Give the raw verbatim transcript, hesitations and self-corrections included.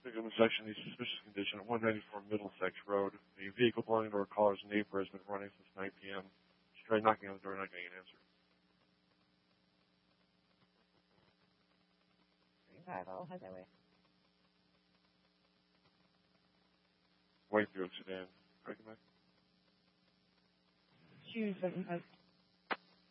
Big intersection, the suspicious condition at one ninety-four Middlesex Road. The vehicle belonging to our caller's neighbor has been running since nine p.m. She tried knocking on the door, not getting an answer. thirty-five, I'll head that way. White Buick sedan. Right, Choose seventy-five.